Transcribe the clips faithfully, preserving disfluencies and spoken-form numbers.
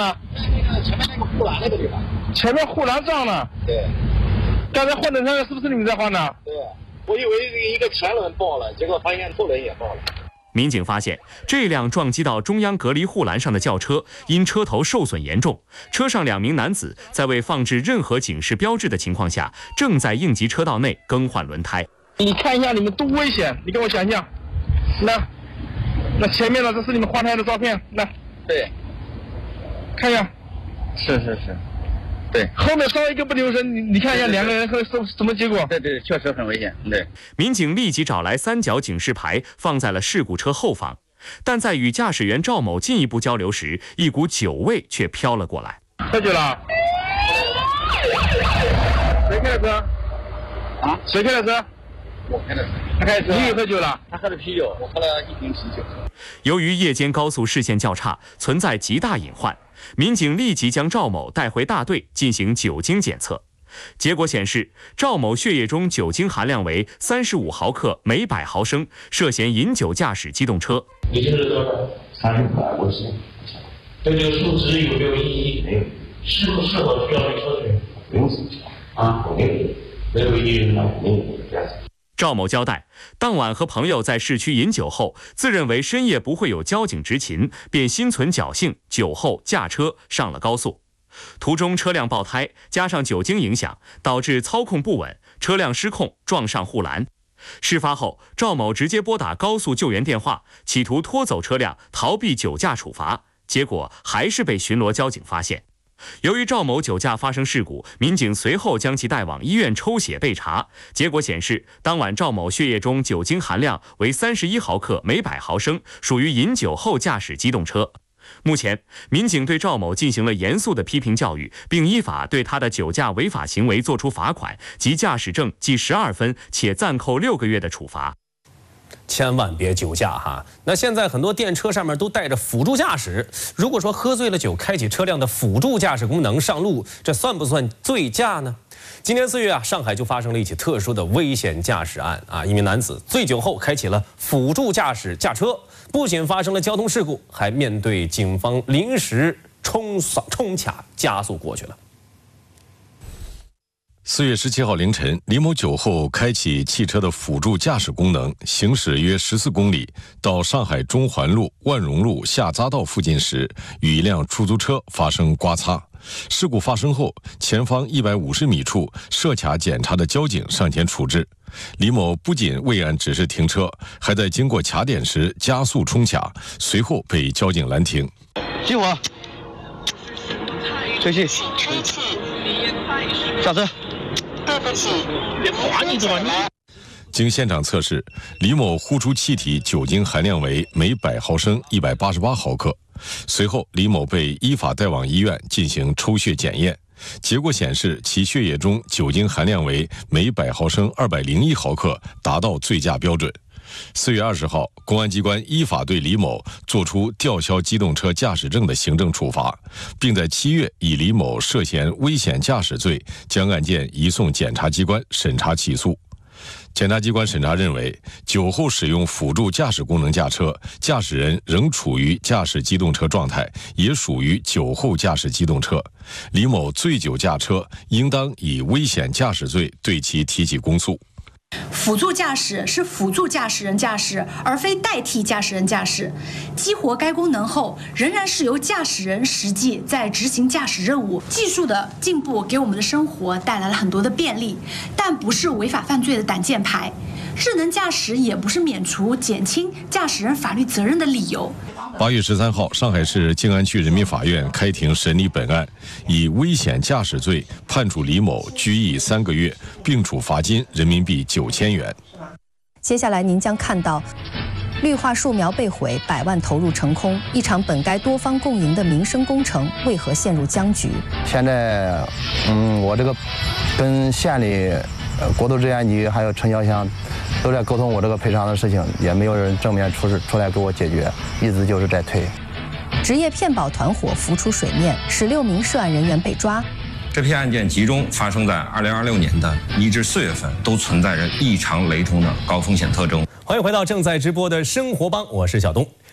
呢？ 那个前面那个护栏那个地方。 前面护栏撞了。 对。 刚才换的车是不是你们在换的？ 对，我以为一个前轮爆了，结果发现后轮也爆了。 民警发现，这辆撞击到中央隔离护栏上的轿车，因车头受损严重，车上两名男子在未放置任何警示标志的情况下，正在应急车道内更换轮胎。 你看一下你们多危险，你给我想想。那，那前面呢？这是你们换胎的照片，来。 对。 看一下。 是是是。对， 后面稍一个不留神，你你看一下两个人会什什么结果？ 对对，确实很危险。对， 民警立即找来三角警示牌，放在了事故车后方。但在与驾驶员赵某进一步交流时，一股酒味却飘了过来。 喝酒了？谁开的车？ 啊？ 谁开的车？ 我开的车。 他开的车。你也喝酒了？ 他喝的啤酒，我喝了一瓶啤酒。 由于夜间高速视线较差，存在极大隐患。民警立即将赵某带回大队进行酒精检测，结果显示赵某血液中酒精含量为三十五毫克每百毫升，涉嫌饮酒驾驶机动车。 你这是多少？三十五百五十。对这个数值有没有异议？没有。是否是否需要被抽水？不用啊，没有，没有异议吗？没有，这样子。 赵某交代，当晚和朋友在市区饮酒后，自认为深夜不会有交警执勤，便心存侥幸，酒后驾车上了高速。途中车辆爆胎，加上酒精影响，导致操控不稳，车辆失控撞上护栏。事发后，赵某直接拨打高速救援电话，企图拖走车辆，逃避酒驾处罚，结果还是被巡逻交警发现。由于赵某酒驾发生事故，民警随后将其带往医院抽血备查，结果显示，当晚赵某血液中酒精含量为三十一毫克每百毫升，属于饮酒后驾驶机动车。目前，民警对赵某进行了严肃的批评教育，并依法对他的酒驾违法行为作出罚款及驾驶证记十二分，且暂扣六个月的处罚。 千万别酒驾哈！那现在很多电车上面都带着辅助驾驶，如果说喝醉了酒开启车辆的辅助驾驶功能上路，这算不算醉驾呢？今年四月啊，上海就发生了一起特殊的危险驾驶案啊，一名男子醉酒后开启了辅助驾驶驾车，不仅发生了交通事故，还面对警方临时冲扫冲卡加速过去了。 四月十七号凌晨，李某酒后开启汽车的辅助驾驶功能，行驶约十四公里，到上海中环路万荣路下匝道附近时，与一辆出租车发生刮擦。事故发生后，前方一百五十米处设卡检查的交警上前处置。李某不仅未按指示停车，还在经过卡点时加速冲卡，随后被交警拦停。 熄火，吹气， 吹气， 下车。 对不起， 别划你怎么？ 经现场测试，李某呼出气体酒精含量为每百毫升一百八十八毫克。随后，李某被依法带往医院进行抽血检验，结果显示其血液中酒精含量为每百毫升二百零一毫克，达到醉驾标准。四月二十号，公安机关依法对李某作出吊销机动车驾驶证的行政处罚，并在七月以李某涉嫌危险驾驶罪将案件移送检察机关审查起诉。检察机关审查认为，酒后使用辅助驾驶功能驾车，驾驶人仍处于驾驶机动车状态，也属于酒后驾驶机动车。李某醉酒驾车，应当以危险驾驶罪对其提起公诉。 辅助驾驶是辅助驾驶人驾驶，而非代替驾驶人驾驶。激活该功能后，仍然是由驾驶人实际在执行驾驶任务。技术的进步给我们的生活带来了很多的便利，但不是违法犯罪的挡箭牌。智能驾驶也不是免除、减轻驾驶人法律责任的理由。 八月十三号，上海市静安区人民法院开庭审理本案，以危险驾驶罪判处李某拘役三个月，并处罚金人民币九千元。 接下来您将看到，绿化树苗被毁，百万投入成空，一场本该多方共赢的民生工程为何陷入僵局？ 现在，嗯，我这个跟县里、呃、国土资源局还有城郊乡都在沟通我这个赔偿的事情，也没有人正面出出来给我解决，一直就是在推。 职业骗保团伙浮出水面，十六名涉案人员被抓。 这批案件集中发生在二零二六年的一至四月份，都存在着异常雷同的高风险特征。 欢迎回到正在直播的生活帮，我是小东。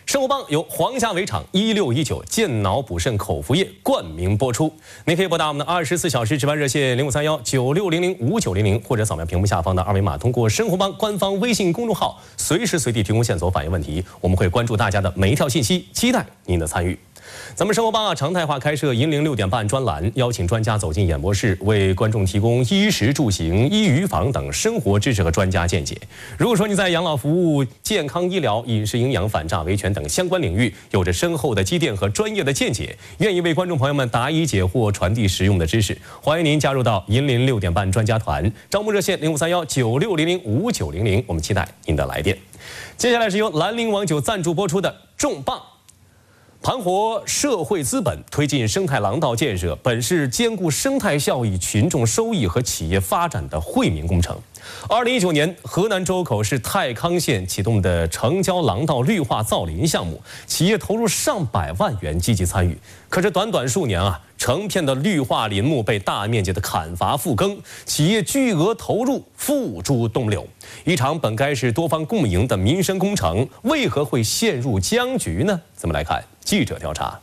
生活帮由皇家围场一六一九健脑补肾口服液冠名播出。您可以拨打我们的二十四小时值班热线零五三幺九六零零五九零零，或者扫描屏幕下方的二维码，通过生活帮官方微信公众号，随时随地提供线索，反映问题。我们会关注大家的每一条信息，期待您的参与。咱们生活帮啊，常态化开设银铃六点半专栏，邀请专家走进演播室，为观众提供衣食住行、医娱房等生活知识和专家见解。如果说你在养老服务、健康医疗、饮食营养、反诈维权等相关领域有着深厚的积淀和专业的见解，愿意为观众朋友们答疑解惑、传递实用的知识，欢迎您加入到银铃六点半专家团。招募热线零五三幺九六零零五九零零，我们期待您的来电。接下来是由兰陵王酒赞助播出的重磅。盘活社会资本，推进生态廊道建设，本是兼顾生态效益、群众收益和企业发展的惠民工程。二零一九年，河南周口市太康县启动的城郊廊道绿化造林项目，企业投入上百万元积极参与。可是短短数年啊，成片的绿化林木被大面积的砍伐复耕，企业巨额投入付诸东流。一场本该是多方共赢的民生工程，为何会陷入僵局呢？咱们来看记者调查。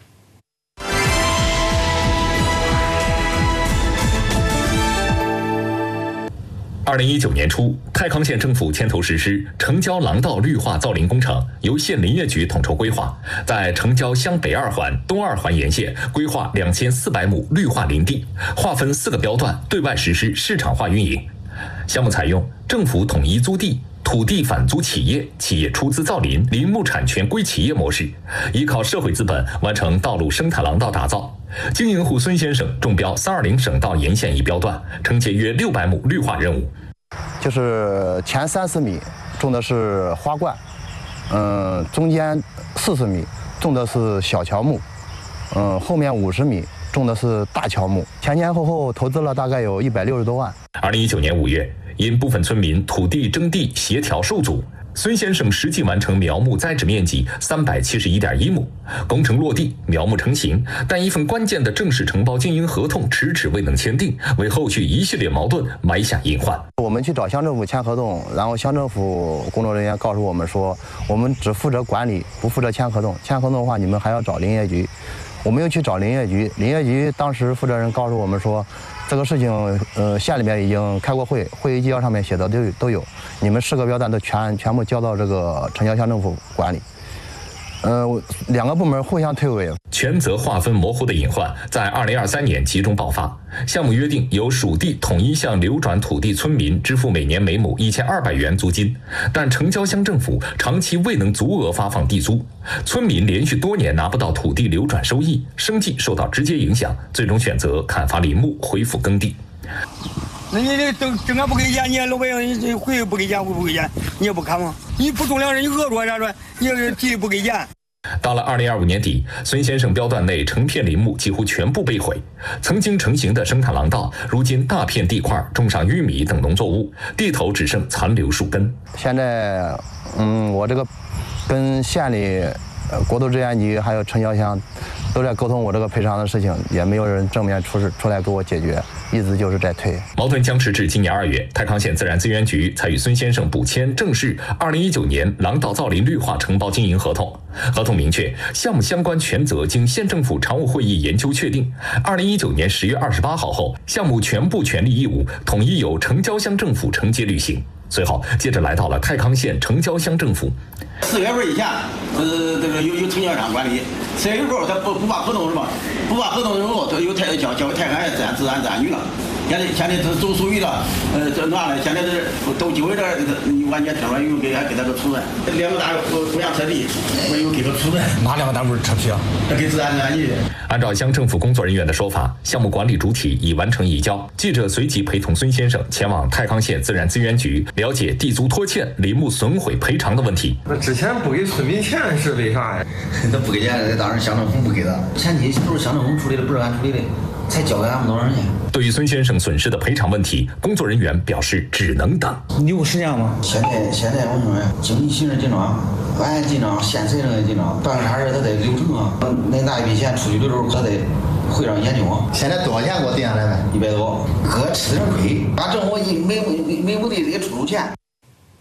二零一九年初，太康县政府牵头实施城郊廊道绿化造林工程，由县林业局统筹规划，在城郊乡北二环、东二环沿线规划两千四百亩绿化林地，划分四个标段，对外实施市场化运营。项目采用政府统一租地、土地返租企业、企业出资造林、林木产权归企业模式，依靠社会资本完成道路生态廊道打造。经营户孙先生中标三二零省道沿线一标段，承接约六百亩绿化任务。 就是前三十米种的是花冠，嗯，中间四十米种的是小乔木，嗯，后面五十米种的是大乔木。前前后后投资了大概有一百六十多万。 二零一九年五月，因部分村民土地征地协调受阻，孙先生实际完成苗木栽植面积三百七十一点一亩，工程落地，苗木成型，但一份关键的正式承包经营合同迟迟未能签订，为后续一系列矛盾埋下隐患。 我们去找乡政府签合同，然后乡政府工作人员告诉我们说，我们只负责管理，不负责签合同。签合同的话，你们还要找林业局。我们又去找林业局，林业局当时负责人告诉我们说，这个事情，呃，县里面已经开过会，会议纪要上面写的都有都有，你们四个标段都全全部交到这个城郊乡政府管理。呃，两个部门互相推诿， 权责划分模糊的隐患在二零二三年集中爆发。项目约定由属地统一向流转土地村民支付每年每亩一千二百元租金，但城郊乡政府长期未能足额发放地租，村民连续多年拿不到土地流转收益，生计受到直接影响，最终选择砍伐林木，恢复耕地。 那你这政政府不给钱，你老百姓你回不给钱，回不给钱，你也不砍吗？你不种粮食，你饿着啥着？你地不给钱。 到了二零二五年底，孙先生标段内成片林木几乎全部被毁，曾经成型的生态廊道，如今大片地块种上玉米等农作物，地头只剩残留树根。 现在，嗯，我这个跟县里、呃、国土资源局还有城郊乡都在沟通我这个赔偿的事情，也没有人正面出事出来给我解决，一直就是在推。 矛盾僵持至今年二月，太康县自然资源局才与孙先生补签正式二零一九年廊道造林绿化承包经营合同。合同明确，项目相关权责经县政府常务会议研究确定。二零一九年十月二十八号后，项目全部权利义务统一由城郊乡政府承接履行。随后，接着来到了太康县城郊乡政府。 四月份以前，呃，这个由由承销商管理。四月以后，他不不把合同是吧？不把合同以后，他由太交交给太康县自然自然自然局了。现在现在都都属于了，呃，这哪了？现在是都就为这完全承认，又给他给他个处分。两个单位互相扯皮，我又给个处分。 哪两个单位扯皮啊？ 给自然自然局。 按照乡政府工作人员的说法，项目管理主体已完成移交。记者随即陪同孙先生前往太康县自然资源局，了解地租拖欠、林木损毁赔偿的问题。 那之前不给村民钱是为啥呀？ 那不给钱，当然乡政府不给的。前期都是乡政府处理的，不是俺处理的，才交给俺们多少人。 对于孙先生损失的赔偿问题，工作人员表示只能等。 你有时间吗？ 现在现在我说呀，经济形势紧张，俺也紧张，县财政也紧张，办个啥事他得流程啊，那拿一笔钱出去的时候可得会上研究啊。 现在多少钱给我定下来呗？ 一百多，哥吃点亏，把政府一每每每亩地给出出钱。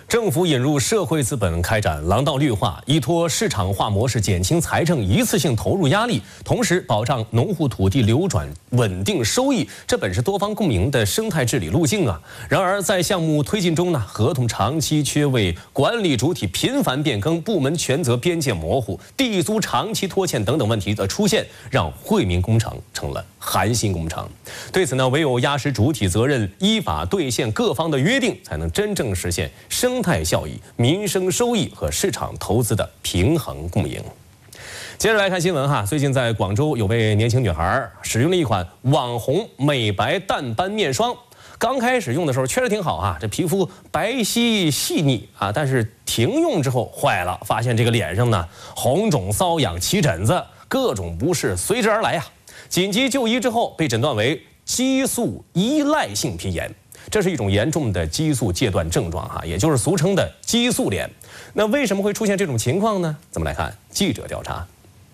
政府引入社会资本，开展廊道绿化，依托市场化模式减轻财政一次性投入压力，同时保障农户土地流转稳定收益，这本是多方共赢的生态治理路径啊。然而，在项目推进中呢，合同长期缺位、管理主体频繁变更、部门权责边界模糊、地租长期拖欠等等问题的出现，让惠民工程成了寒心工程。对此呢，唯有压实主体责任，依法兑现各方的约定，才能真正实现生态效益、民生收益和市场投资的平衡共赢。接着来看新闻哈，最近在广州有位年轻女孩使用了一款网红美白淡斑面霜，刚开始用的时候确实挺好啊，这皮肤白皙细腻啊，但是停用之后坏了，发现这个脸上呢红肿瘙痒、起疹子，各种不适随之而来呀。紧急就医之后，被诊断为激素依赖性皮炎。这是一种严重的激素戒断症状哈，也就是俗称的激素脸。那为什么会出现这种情况呢？咱们来看记者调查。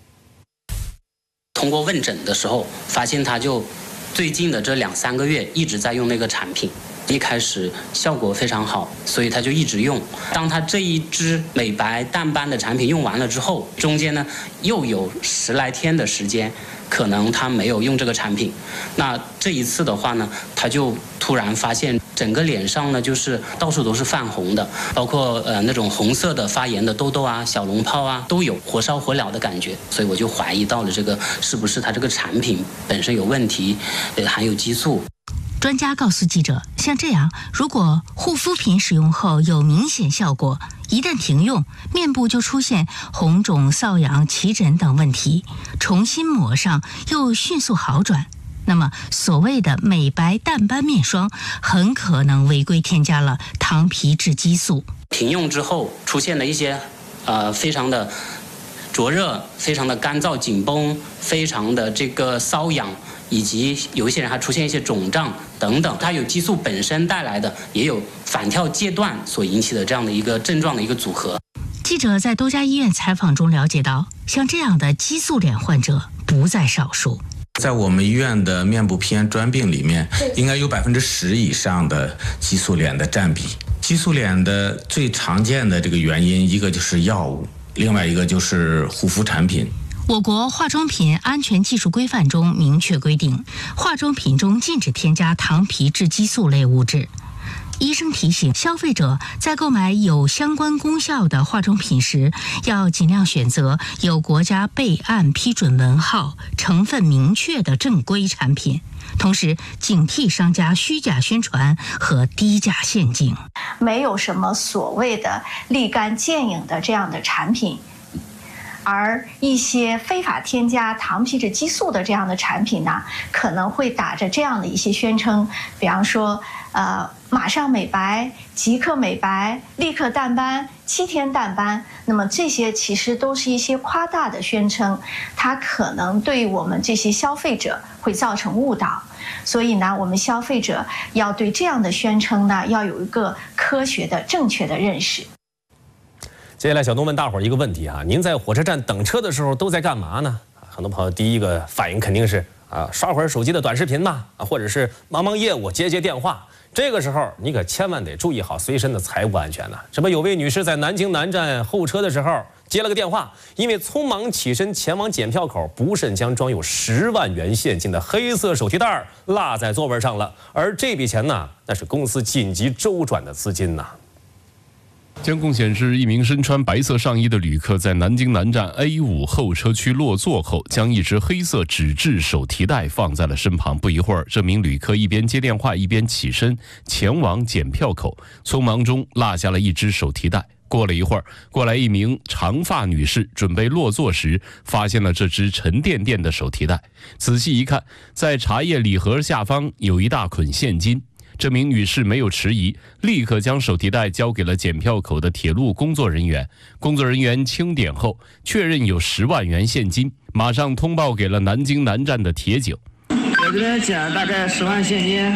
通过问诊的时候，发现他就最近的这两三个月一直在用那个产品，一开始效果非常好，所以他就一直用。当他这一支美白淡斑的产品用完了之后，中间呢又有十来天的时间，可能他没有用这个产品。那这一次的话呢，他就突然发现整个脸上呢就是到处都是泛红的，包括呃那种红色的发炎的痘痘啊、小脓泡啊都有，火烧火燎的感觉。所以我就怀疑到了这个是不是他这个产品本身有问题，呃含有激素。 专家告诉记者，像这样，如果护肤品使用后有明显效果，一旦停用，面部就出现红肿、瘙痒、起疹等问题，重新抹上又迅速好转，那么所谓的美白淡斑面霜很可能违规添加了糖皮质激素。 停用之后出现了一些呃非常的灼热、非常的干燥紧绷、非常的这个瘙痒，以及有一些人还出现一些肿胀等等，它有激素本身带来的，也有反跳戒断所引起的这样的一个症状的一个组合。 记者在多家医院采访中了解到，像这样的激素脸患者不在少数。 在我们医院的面部皮炎专病里面，应该有百分之十以上的激素脸的占比。激素脸的最常见的这个原因，一个就是药物，另外一个就是护肤产品。 我国化妆品安全技术规范中明确规定，化妆品中禁止添加糖皮质激素类物质。医生提醒消费者，在购买有相关功效的化妆品时，要尽量选择有国家备案批准文号、成分明确的正规产品，同时警惕商家虚假宣传和低价陷阱。 没有什么所谓的立竿见影的这样的产品，而一些非法添加糖皮质激素的这样的产品呢，可能会打着这样的一些宣称，比方说，呃，马上美白、即刻美白、立刻淡斑、七天淡斑。那么这些其实都是一些夸大的宣称，它可能对我们这些消费者会造成误导。所以呢，我们消费者要对这样的宣称呢，要有一个科学的、正确的认识。 接下来，小东问大伙儿一个问题哈，您在火车站等车的时候都在干嘛呢？很多朋友第一个反应肯定是啊，刷会儿手机的短视频吧，啊，或者是忙忙业务、接接电话。这个时候你可千万得注意好随身的财务安全呐。这不，有位女士在南京南站候车的时候接了个电话，因为匆忙起身前往检票口，不慎将装有十万元现金的黑色手提袋落在座位上了。而这笔钱呢，那是公司紧急周转的资金呐。 监控显示，一名身穿白色上衣的旅客在南京南站 A 五 候车区落座后，将一只黑色纸质手提袋放在了身旁。不一会儿，这名旅客一边接电话一边起身前往检票口，匆忙中落下了一只手提袋。过了一会儿，过来一名长发女士，准备落座时，发现了这只沉甸甸的手提袋。仔细一看，在茶叶礼盒下方有一大捆现金。这名女士没有迟疑，立刻将手提袋交给了检票口的铁路工作人员。工作人员清点后，确认有十万元现金，马上通报给了南京南站的铁警。 我这边捡大概十万现金。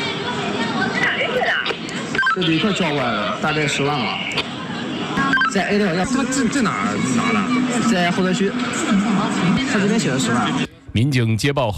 这旅客交过来了，大概十万啊。在 A 六，这这这哪拿的？在候车区，他这边写的十万。 民警接报后，通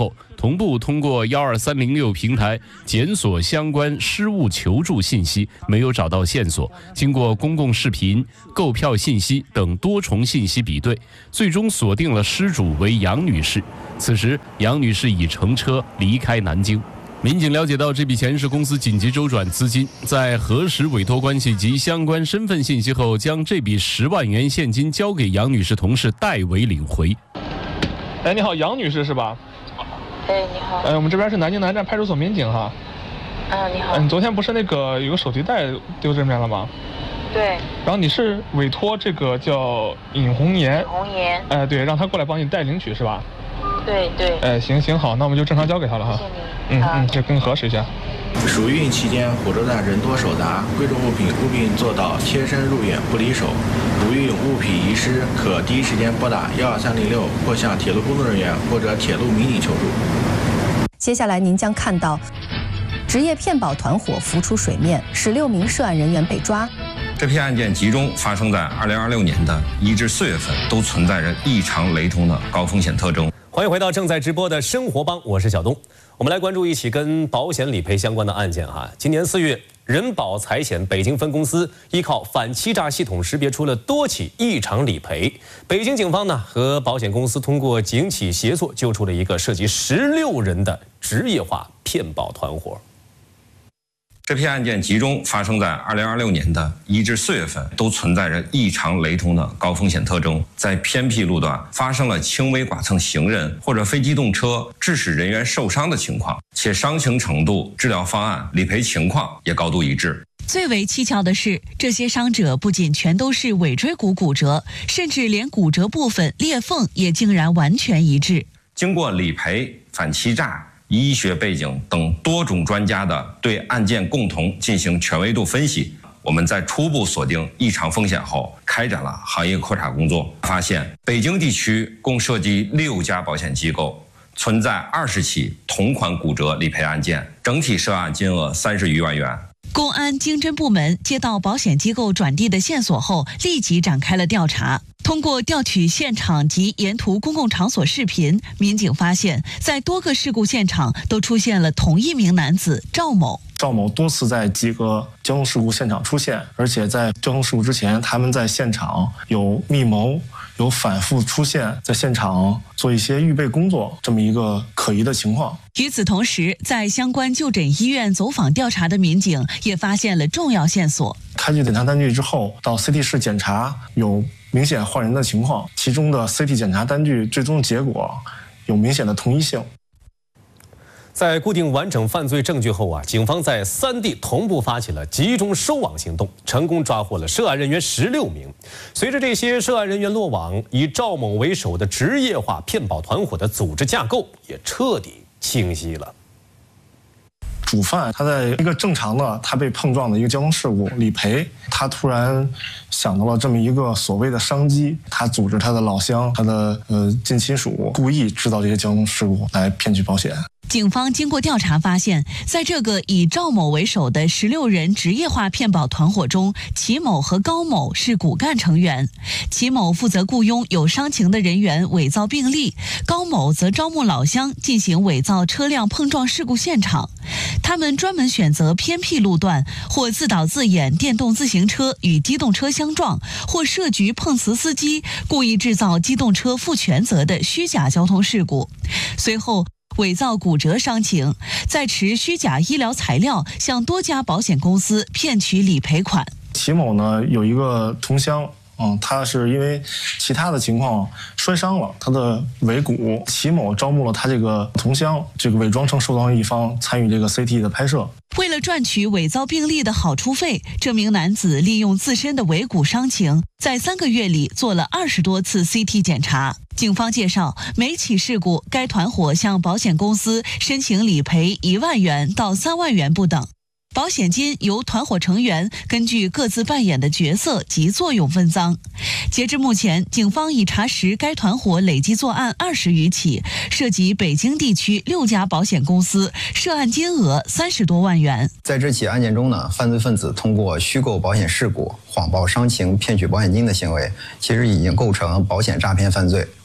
同步通过幺二三零六平台检索相关失物求助信息，没有找到线索。经过公共视频、购票信息等多重信息比对，最终锁定了失主为杨女士。此时，杨女士已乘车离开南京。民警了解到，这笔钱是公司紧急周转资金，在核实委托关系及相关身份信息后，将这笔十万元现金交给杨女士同事代为领回。 哎，你好，杨女士是吧？ 哎，你好。 哎，我们这边是南京南站派出所民警哈。 嗯，你好。 嗯，你昨天不是那个有个手提袋丢这边了吗？ 对。 然后你是委托这个叫尹红岩。 尹红岩。 哎，对，让他过来帮你代领取是吧？ 对对。 哎，行行好，那我们就正常交给他了哈。 谢谢你。 嗯嗯，这跟核实一下。 暑运期间，火车站人多手杂，贵重物品务必做到贴身入园不离手。如遇物品遗失，可第一时间拨打幺二三零六，或向铁路工作人员或者铁路民警求助。 接下来您将看到，职业骗保团伙浮出水面，十六名涉案人员被抓。 这批案件集中发生在二零二六年的一至四月份，都存在着异常雷同的高风险特征。 欢迎回到正在直播的生活帮，我是小东。我们来关注一起跟保险理赔相关的案件哈。今年四月，人保财险北京分公司依靠反欺诈系统识别出了多起异常理赔。北京警方呢和保险公司通过警企协作，揪出了一个涉及十六人的职业化骗保团伙。 这批案件集中发生在二零二六年的一至四月份，都存在着异常雷同的高风险特征，在偏僻路段发生了轻微剐蹭行人或者非机动车致使人员受伤的情况，且伤情程度、治疗方案、理赔情况也高度一致。 最为蹊跷的是，这些伤者不仅全都是尾椎骨骨折，甚至连骨折部分裂缝也竟然完全一致。 经过理赔、反欺诈、医学背景等多种专家的对案件共同进行全维度分析，我们在初步锁定异常风险后，开展了行业扩查工作，发现北京地区共涉及六家保险机构，存在二十起同款骨折理赔案件，整体涉案金额三十余万元。 公安经侦部门接到保险机构转递的线索后，立即展开了调查。通过调取现场及沿途公共场所视频，民警发现，在多个事故现场都出现了同一名男子赵某。 赵某多次在几个交通事故现场出现，而且在交通事故之前，他们在现场有密谋，有反复出现，在现场做一些预备工作，这么一个可疑的情况。 与此同时，在相关就诊医院走访调查的民警也发现了重要线索。 开具检查单据之后，到 C T 室检查有明显换人的情况，其中的 C T 检查单据最终结果有明显的同一性。 在固定完整犯罪证据后啊，警方在三地同步发起了集中收网行动，成功抓获了涉案人员十六名。随着这些涉案人员落网，以赵某为首的职业化骗保团伙的组织架构也彻底清晰了。 主犯他在一个正常的他被碰撞的一个交通事故理赔，他突然想到了这么一个所谓的商机，他组织他的老乡、他的呃近亲属，故意制造这些交通事故来骗取保险。 警方经过调查发现，在这个以赵某为首的十六人职业化骗保团伙中，齐某和高某是骨干成员。齐某负责雇佣有伤情的人员伪造病历，高某则招募老乡进行伪造车辆碰撞事故现场。他们专门选择偏僻路段，或自导自演电动自行车与机动车相撞，或设局碰瓷司机，故意制造机动车负全责的虚假交通事故。随后伪造骨折伤情，再持虚假医疗材料向多家保险公司骗取理赔款。 齐某呢有一个同乡，嗯，他是因为其他的情况摔伤了他的尾骨，齐某招募了他这个同乡，这个伪装成受伤一方参与这个 C T 的拍摄。 为了赚取伪造病历的好处费，这名男子利用自身的尾骨伤情，在三个月里做了二十多次 C T 检查。警方介绍，每起事故，该团伙向保险公司申请理赔一万元到三万元不等。保险金由团伙成员根据各自扮演的角色及作用分赃。截至目前，警方已查实该团伙累计作案二十余起，涉及北京地区六家保险公司，涉案金额三十多万元。 在这起案件中呢，犯罪分子通过虚构保险事故、谎报伤情骗取保险金的行为，其实已经构成保险诈骗犯罪。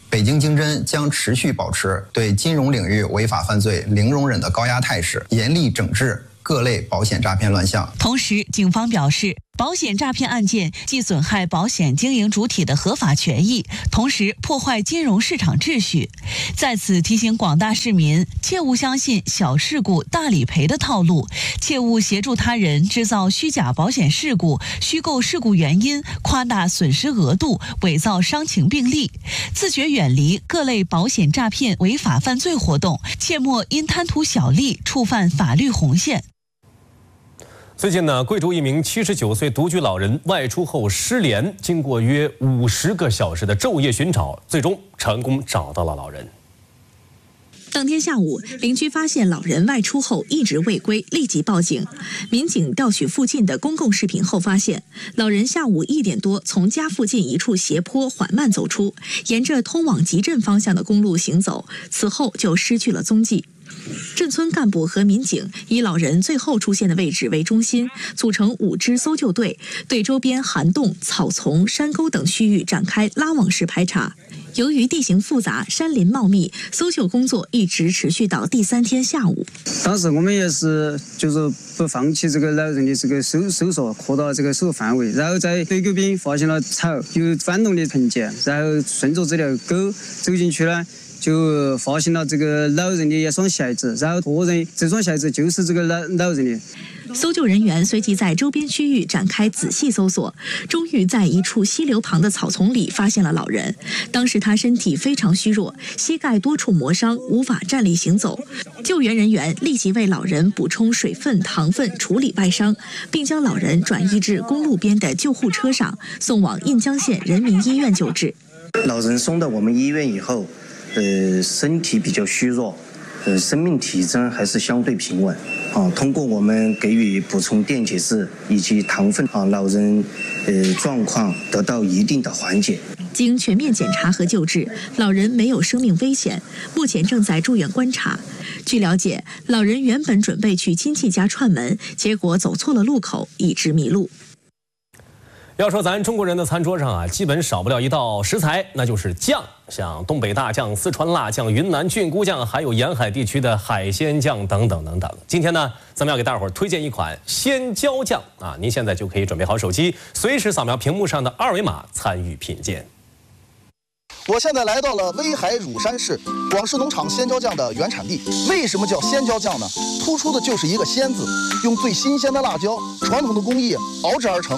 北京经侦将持续保持对金融领域违法犯罪零容忍的高压态势，严厉整治各类保险诈骗乱象。 同时，警方表示，保险诈骗案件既损害保险经营主体的合法权益，同时破坏金融市场秩序。在此提醒广大市民，切勿相信小事故大理赔的套路，切勿协助他人制造虚假保险事故、虚构事故原因、夸大损失额度、伪造伤情病例，自觉远离各类保险诈骗违法犯罪活动，切莫因贪图小利触犯法律红线。 最近呢，贵州一名七十九岁独居老人外出后失联，经过约五十个小时的昼夜寻找，最终成功找到了老人。 当天下午，邻居发现老人外出后一直未归，立即报警。民警调取附近的公共视频后发现，老人下午一点多从家附近一处斜坡缓慢走出，沿着通往集镇方向的公路行走，此后就失去了踪迹。镇村干部和民警以老人最后出现的位置为中心，组成五支搜救队，对周边涵洞、草丛、山沟等区域展开拉网式排查。由于地形复杂、山林茂密，搜救工作一直持续到第三天下午。 当时我们也是就是不放弃这个老人的这个搜搜索，扩大这个搜索范围，然后在水沟边发现了草，有翻动的痕迹，然后顺着这条沟走进去呢，就发现了这个老人的一双鞋子，然后确认这双鞋子就是这个老老人的。 搜救人员随即在周边区域展开仔细搜索，终于在一处溪流旁的草丛里发现了老人。当时他身体非常虚弱，膝盖多处磨伤，无法站立行走。救援人员立即为老人补充水分、糖分，处理外伤，并将老人转移至公路边的救护车上，送往印江县人民医院救治。 老人送到我们医院以后，呃，身体比较虚弱，呃，生命体征还是相对平稳。啊，通过我们给予补充电解质以及糖分，啊，老人呃状况得到一定的缓解。 经全面检查和救治，老人没有生命危险，目前正在住院观察。据了解，老人原本准备去亲戚家串门，结果走错了路口，以致迷路。 要说咱中国人的餐桌上啊，基本少不了一道食材，那就是酱。像东北大酱、四川辣酱、云南菌菇酱，还有沿海地区的海鲜酱等等等等。今天呢，咱们要给大伙儿推荐一款鲜椒酱啊，您现在就可以准备好手机，随时扫描屏幕上的二维码参与品鉴。 我现在来到了威海乳山市，广式农场鲜椒酱的原产地。为什么叫鲜椒酱呢？突出的就是一个鲜字，用最新鲜的辣椒，传统的工艺熬制而成。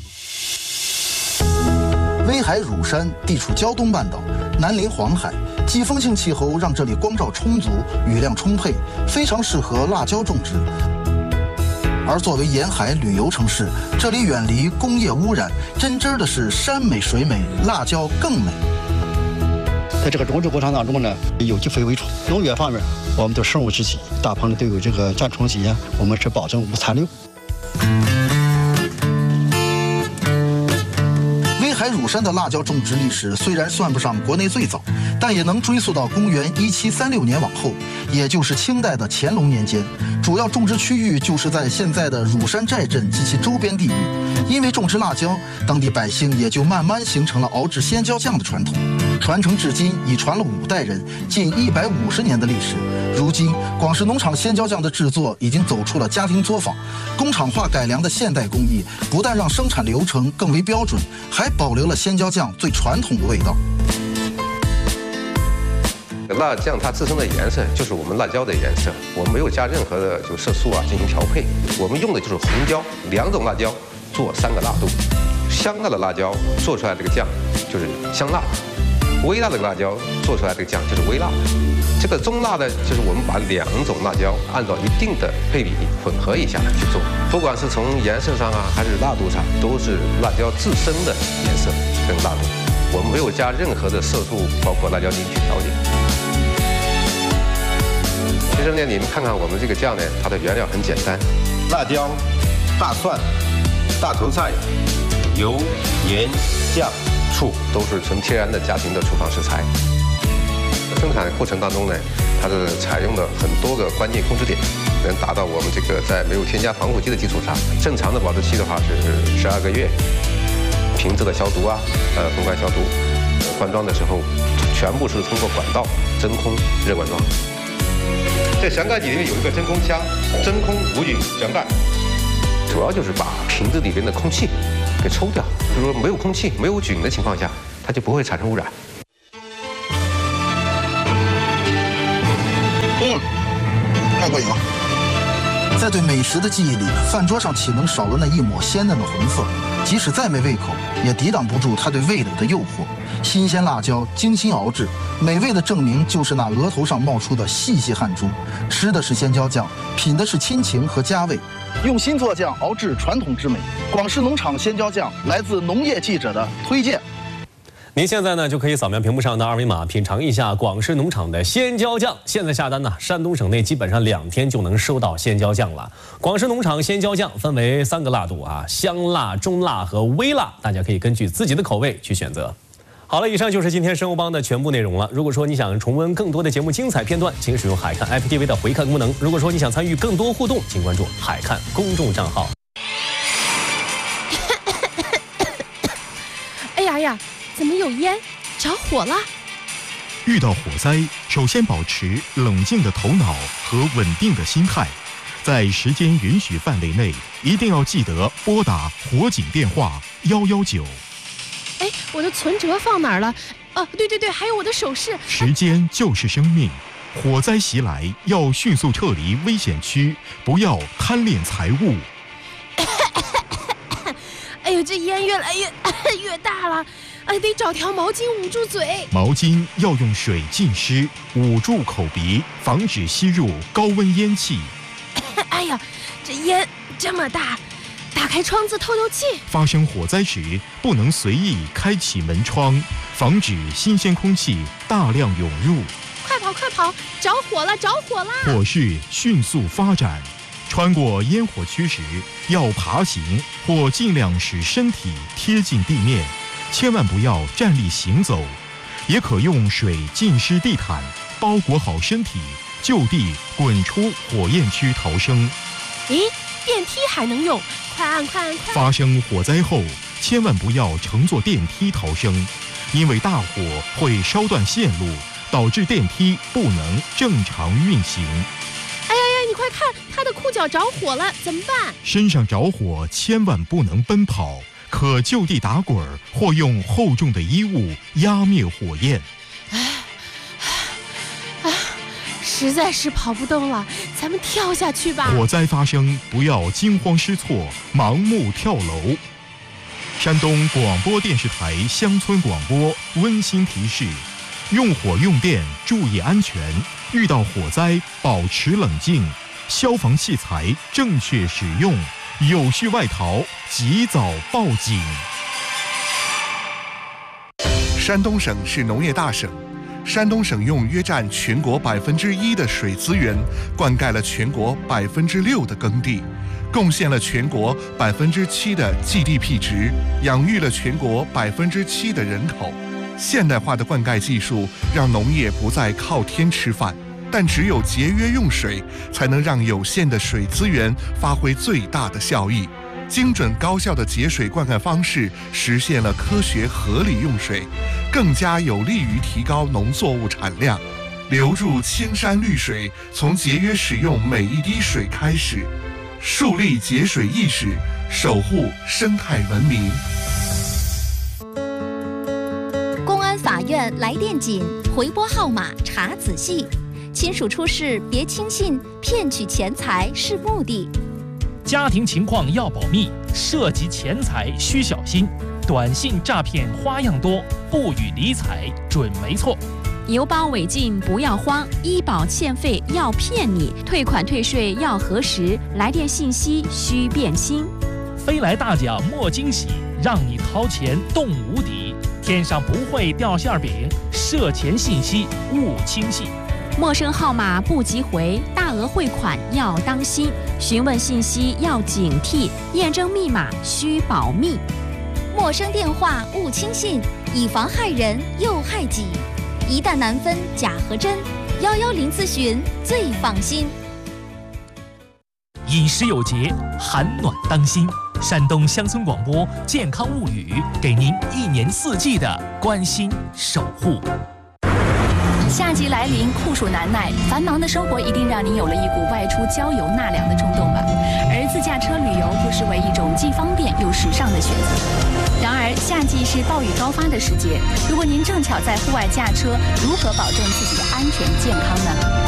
威海乳山地处胶东半岛，南临黄海，季风性气候让这里光照充足，雨量充沛，非常适合辣椒种植。而作为沿海旅游城市，这里远离工业污染，真真的是山美水美，辣椒更美。 在这个种植过程当中呢，有机肥为主，农业方面我们的生物制剂大棚里都有这个战虫剂，我们是保证无残留。威海乳山的辣椒种植历史虽然算不上国内最早，但也能追溯到公元一七三六年往后，也就是清代的乾隆年间。主要种植区域就是在现在的乳山寨镇及其周边地域。因为种植辣椒，当地百姓也就慢慢形成了熬制鲜椒酱的传统，传承至今已传了五代人，近一百五十年的历史。如今，广式农场鲜椒酱的制作已经走出了家庭作坊，工厂化改良的现代工艺，不但让生产流程更为标准，还保留了鲜椒酱最传统的味道。 辣酱它自身的颜色就是我们辣椒的颜色，我们没有加任何的就色素啊进行调配，我们用的就是红椒，两种辣椒做三个辣度，香辣的辣椒做出来这个酱就是香辣的，微辣的辣椒做出来这个酱就是微辣的，这个中辣的就是我们把两种辣椒按照一定的配比混合一下去做，不管是从颜色上啊还是辣度上，都是辣椒自身的颜色跟辣度，我们没有加任何的色素包括辣椒精去调节。其实呢，你们看看我们这个酱呢，它的原料很简单，辣椒、大蒜、大头菜、油、盐、酱、醋都是纯天然的家庭的厨房食材。生产过程当中呢，它是采用了很多个关键控制点，能达到我们这个在没有添加防腐剂的基础上，正常的保质期的话是十二个月。瓶子的消毒啊，呃，封盖消毒，呃，灌装的时候确全部是通过管道真空热灌装。这旋盖底里面有一个真空箱，真空无菌旋盖，主要就是把瓶子里边的空气给抽掉。就是说没有空气、没有菌的情况下，它就不会产生污染。 嗯，太过瘾了。在对美食的记忆里，饭桌上岂能少了那一抹鲜嫩的红色？即使再没胃口，也抵挡不住它对味蕾的诱惑。新鲜辣椒精心熬制，美味的证明就是那额头上冒出的细细汗珠。吃的是鲜椒酱，品的是亲情和家味。用心做酱，熬制传统之美。广式农场鲜椒酱来自农业记者的推荐。 您现在呢就可以扫描屏幕上的二维码，品尝一下广式农场的鲜椒酱。现在下单呢，山东省内基本上两天就能收到鲜椒酱了。广式农场鲜椒酱分为三个辣度啊，香辣、中辣和微辣，大家可以根据自己的口味去选择。好了，以上就是今天生活帮的全部内容了。如果说你想重温更多的节目精彩片段，请使用海看 I P T V 的回看功能。如果说你想参与更多互动，请关注海看公众账号。 哎呀呀！怎么有烟？着火了！ 遇到火灾，首先保持冷静的头脑和稳定的心态，在时间允许范围内，一定要记得拨打火警电话幺幺九。 哎，我的存折放哪儿了？哦，对对对，还有我的首饰。 时间就是生命，火灾袭来要迅速撤离危险区，不要贪恋财物。 哎呦，这烟越来越越大了。哎，得找条毛巾捂住嘴。 毛巾要用水浸湿，捂住口鼻，防止吸入高温烟气。 哎呀，这烟这么大，打开窗子透透气。 发生火灾时，不能随意开启门窗，防止新鲜空气大量涌入。 快跑快跑，着火了着火了！ 火势迅速发展，穿过烟火区时，要爬行或尽量使身体贴近地面。千万不要站立行走，也可用水浸湿地毯，包裹好身体，就地滚出火焰区逃生。 咦，电梯还能用？快按快按快！ 发生火灾后，千万不要乘坐电梯逃生，因为大火会烧断线路，导致电梯不能正常运行。 哎呀呀，你快看，他的裤脚着火了，怎么办？ 身上着火，千万不能奔跑。可就地打滚或用厚重的衣物压灭火焰。 哎，啊，实在是跑不动了，咱们跳下去吧。 火灾发生，不要惊慌失措、盲目跳楼。山东广播电视台乡村广播温馨提示：用火用电注意安全，遇到火灾保持冷静，消防器材正确使用。有序外逃，及早报警。 山东省是农业大省，山东省用约占全国百分之一的水资源，灌溉了全国百分之六的耕地，贡献了全国百分之七的 G D P 值，养育了全国百分之七的人口。现代化的灌溉技术让农业不再靠天吃饭。但只有节约用水，才能让有限的水资源发挥最大的效益。精准高效的节水灌溉方式，实现了科学合理用水，更加有利于提高农作物产量。留住青山绿水，从节约使用每一滴水开始，树立节水意识，守护生态文明。 公安法院来电紧，回拨号码查仔细。亲属出事别轻信，骗取钱财是目的。 家庭情况要保密，涉及钱财需小心。短信诈骗花样多，不予理睬准没错。 邮包违禁不要慌，医保欠费要骗你，退款退税要核实，来电信息需辨清。 飞来大奖莫惊喜，让你掏钱动无底。天上不会掉馅饼，涉钱信息勿轻信。 陌生号码不急回，大额汇款要当心，询问信息要警惕，验证密码需保密。陌生电话勿轻信，以防害人又害己。一旦难分假和真，幺幺零咨询最放心。 饮食有节，寒暖当心。山东乡村广播健康物语，给您一年四季的关心守护。 夏季来临，酷暑难耐，繁忙的生活一定让您有了一股外出郊游纳凉的冲动吧？而自驾车旅游不失为一种既方便又时尚的选择。然而，夏季是暴雨高发的时节，如果您正巧在户外驾车，如何保证自己的安全健康呢？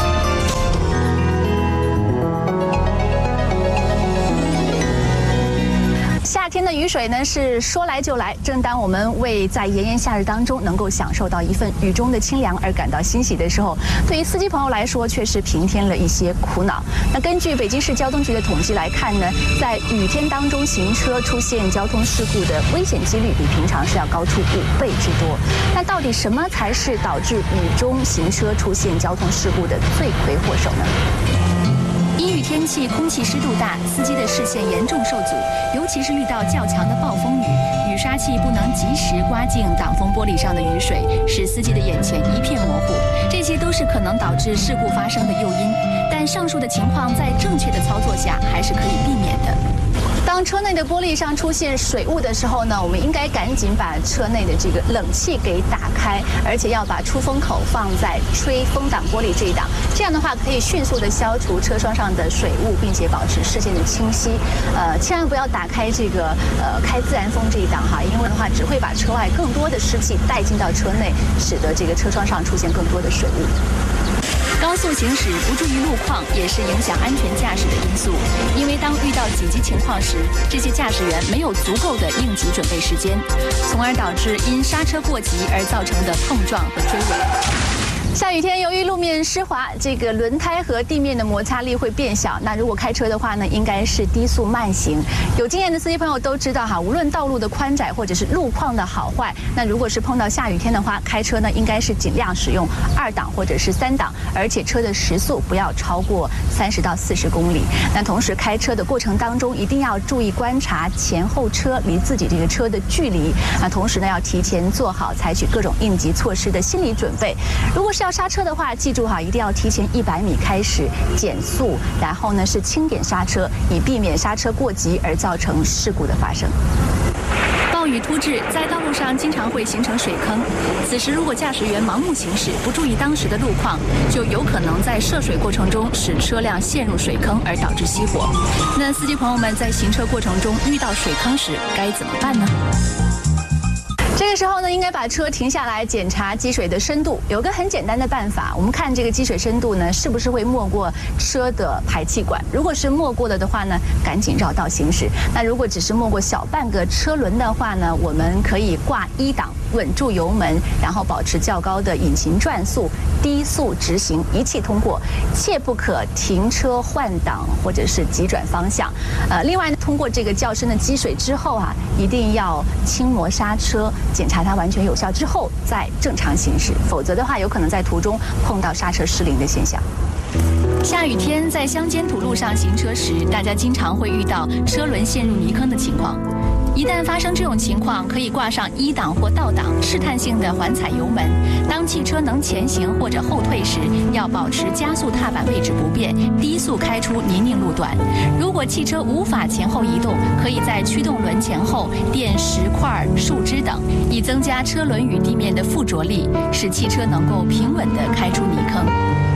夏天的雨水呢是说来就来，正当我们为在炎炎夏日当中能够享受到一份雨中的清凉而感到欣喜的时候，对于司机朋友来说却是平添了一些苦恼。那根据北京市交通局的统计来看呢，在雨天当中行车出现交通事故的危险几率比平常是要高出五倍之多。那到底什么才是导致雨中行车出现交通事故的罪魁祸首呢？阴雨天气，空气湿度大，司机的视线严重受阻，尤其是遇到较强的暴风雨，雨刷器不能及时刮净挡风玻璃上的雨水，使司机的眼前一片模糊，这些都是可能导致事故发生的诱因。但上述的情况在正确的操作下还是可以避免的。当车内的玻璃上出现水雾的时候呢，我们应该赶紧把车内的这个冷气给打开，而且要把出风口放在吹风挡玻璃这一档，这样的话可以迅速的消除车窗上的水雾，并且保持视线的清晰。呃，千万不要打开这个呃开自然风这一档哈，因为的话只会把车外更多的湿气带进到车内，使得这个车窗上出现更多的水雾。高速行驶不注意路况也是影响安全驾驶的因素，因为当遇到紧急情况时，这些驾驶员没有足够的应急准备时间，从而导致因刹车过急而造成的碰撞和追尾。下雨天，由于路面湿滑，这个轮胎和地面的摩擦力会变小。那如果开车的话呢，应该是低速慢行。有经验的司机朋友都知道哈，无论道路的宽窄或者是路况的好坏，那如果是碰到下雨天的话，开车呢应该是尽量使用二档或者是三档，而且车的时速不要超过三十到四十公里。那同时开车的过程当中，一定要注意观察前后车离自己这个车的距离。那同时呢，要提前做好采取各种应急措施的心理准备。如果是要刹车的话，记住哈，一定要提前一百米开始减速，然后呢是轻点刹车，以避免刹车过急而造成事故的发生。暴雨突至，在道路上经常会形成水坑，此时如果驾驶员盲目行驶，不注意当时的路况，就有可能在涉水过程中使车辆陷入水坑而导致熄火。那司机朋友们在行车过程中遇到水坑时该怎么办呢？这个时候呢，应该把车停下来检查积水的深度。有个很简单的办法，我们看这个积水深度呢，是不是会没过车的排气管？如果是没过了的话呢，赶紧绕道行驶。那如果只是没过小半个车轮的话呢，我们可以挂一档，稳住油门，然后保持较高的引擎转速，低速直行，一气通过，切不可停车换挡或者是急转方向。呃，另外呢，通过这个较深的积水之后啊，一定要轻磨刹车。检查它完全有效之后再正常行驶，否则的话有可能在途中碰到刹车失灵的现象。下雨天在乡间土路上行车时，大家经常会遇到车轮陷入泥坑的情况。一旦发生这种情况，可以挂上一档或倒档，试探性的缓踩油门。当汽车能前行或者后退时，要保持加速踏板位置不变，低速开出泥泞路段。如果汽车无法前后移动，可以在驱动轮前后垫石块、树枝等，以增加车轮与地面的附着力，使汽车能够平稳地开出泥坑。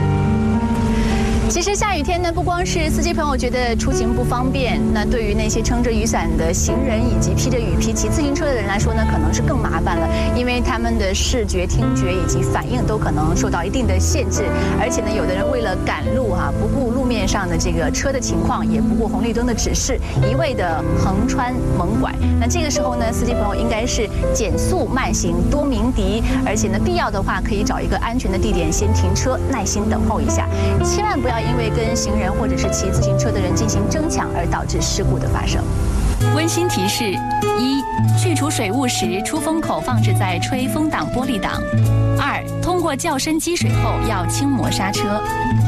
其实下雨天呢，不光是司机朋友觉得出行不方便，那对于那些撑着雨伞的行人以及披着雨披骑自行车的人来说呢，可能是更麻烦了，因为他们的视觉、听觉以及反应都可能受到一定的限制，而且呢，有的人为了赶路哈、啊，不顾路面上的这个车的情况，也不顾红绿灯的指示，一味的横穿猛拐。那这个时候呢，司机朋友应该是减速慢行，多鸣笛，而且呢，必要的话可以找一个安全的地点先停车，耐心等候一下，千万不要因为跟行人或者是骑自行车的人进行争抢而导致事故的发生。温馨提示：一、去除水雾时，出风口放置在吹风挡玻璃档；二、通过较深积水后要轻磨刹车。